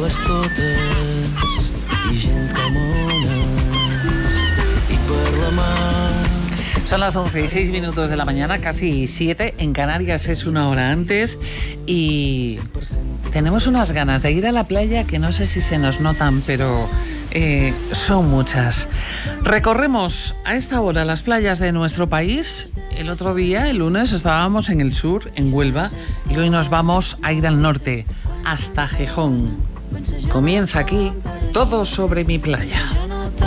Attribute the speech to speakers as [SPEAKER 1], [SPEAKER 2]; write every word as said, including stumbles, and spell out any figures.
[SPEAKER 1] les totes i gent com unes i per la mà.
[SPEAKER 2] Son las once y seis minutos de la mañana, casi siete. En Canarias es una hora antes y tenemos unas ganas de ir a la playa que no sé si se nos notan, pero eh, son muchas. Recorremos a esta hora las playas de nuestro país. El otro día, el lunes, estábamos en el sur, en Huelva, y hoy nos vamos a ir al norte, hasta Gijón. Comienza aquí Todo sobre mi playa.